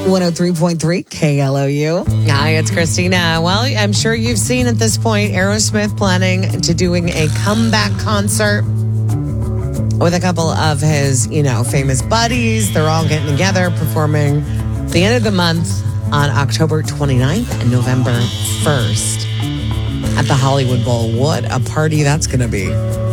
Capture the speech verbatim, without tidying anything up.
one oh three point three K L O U. Hi, it's Christina. Well, I'm sure you've seen at this point Aerosmith planning to doing a comeback concert with a couple of his, you know, famous buddies. They're all getting together, performing the end of the month on October twenty-ninth and November first at the Hollywood Bowl. What a party that's going to be.